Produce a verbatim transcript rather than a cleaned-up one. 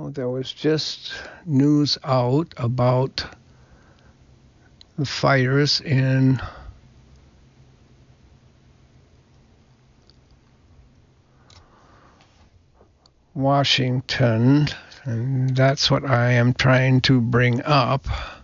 know, there was just news out about the fires in Washington, and that's what I am trying to bring up.